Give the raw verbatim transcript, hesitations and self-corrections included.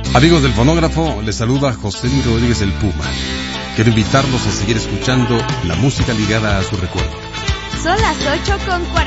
Amigos del fonógrafo, les saluda José Luis Rodríguez el Puma. Quiero invitarlos a seguir escuchando la música ligada a su recuerdo. Son las ocho con cuarenta.